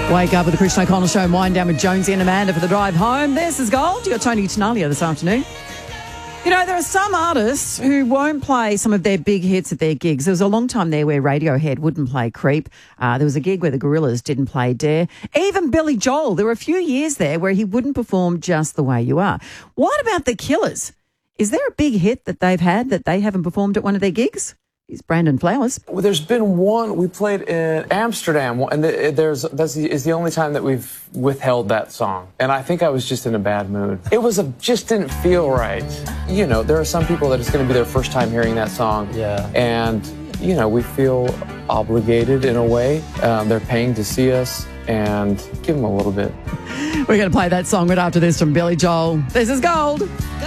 Wake up with the Christian O'Connell Show and wind down with Jonesy and Amanda for the drive home. This is Gold. You got Tony Tenalia this afternoon. You know, there are some artists who won't play some of their big hits at their gigs. There was a long time there where Radiohead wouldn't play Creep. There was a gig where the Gorillaz didn't play Dare. Even Billy Joel, there were a few years there where he wouldn't perform Just the Way You Are. What about the Killers? Is there a big hit that they've had that they haven't performed at one of their gigs? Here's Brandon Flowers. Well, there's been one. We played in Amsterdam, and that's the only time that we've withheld that song. And I think I was just in a bad mood. It just didn't feel right. You know, there are some people that it's going to be their first time hearing that song. Yeah. And, you know, we feel obligated in a way. They're paying to see us, and give them a little bit. We're going to play that song right after this from Billy Joel. This is Gold.